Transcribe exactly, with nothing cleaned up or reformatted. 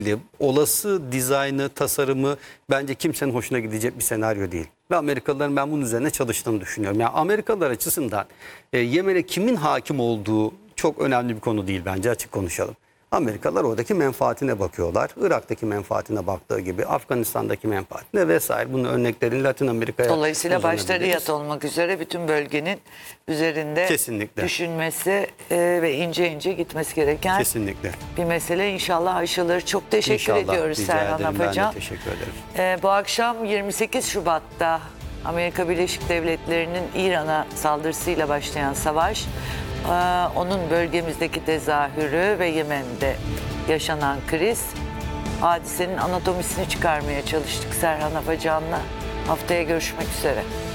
olası dizaynı, tasarımı bence kimsenin hoşuna gidecek bir senaryo değil. Ve Amerikalıların ben bunun üzerine çalıştığını düşünüyorum. Yani Amerikalılar açısından e, Yemen'e kimin hakim olduğu çok önemli bir konu değil bence, açık konuşalım. Amerikalılar oradaki menfaatine bakıyorlar. Irak'taki menfaatine baktığı gibi Afganistan'daki menfaatine vesaire. Bunun örneklerini Latin Amerika'ya Dolayısıyla başta uzanabiliriz. Riyad olmak üzere bütün bölgenin üzerinde Kesinlikle. düşünmesi e, ve ince ince gitmesi gereken Kesinlikle. bir mesele. İnşallah aşılır. Çok teşekkür İnşallah. ediyoruz Rica Serhan ederim. Ben Afacan. de teşekkür ederim. E, bu akşam yirmi sekiz Şubat'ta Amerika Birleşik Devletleri'nin İran'a saldırısıyla başlayan savaş, e, onun bölgemizdeki tezahürü ve Yemen'de yaşanan kriz, hadisenin anatomisini çıkarmaya çalıştık Serhan Afacan'la. Haftaya görüşmek üzere.